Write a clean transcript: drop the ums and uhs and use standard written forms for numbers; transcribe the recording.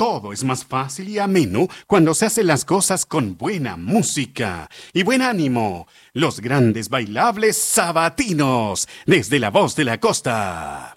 Todo es más fácil y ameno cuando se hacen las cosas con buena música y buen ánimo. Los grandes bailables sabatinos, desde la voz de la costa.